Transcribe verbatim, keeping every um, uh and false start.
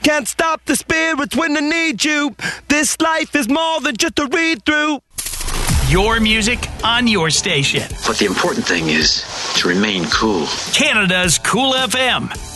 Can't stop the spirits when they need you. This life is more than just a read-through. Your music on your station. But the important thing is to remain cool. Canada's Cool F M.